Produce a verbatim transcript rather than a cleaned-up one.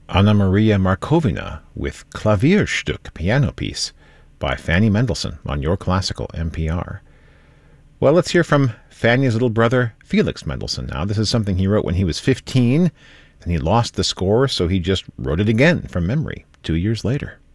Anna Maria Markovina with Klavierstück, piano piece, by Fanny Mendelssohn on Your Classical N P R. Well, let's hear from Fanny's little brother, Felix Mendelssohn now. This is something he wrote when he was fifteen, and he lost the score, so he just wrote it again from memory two years later.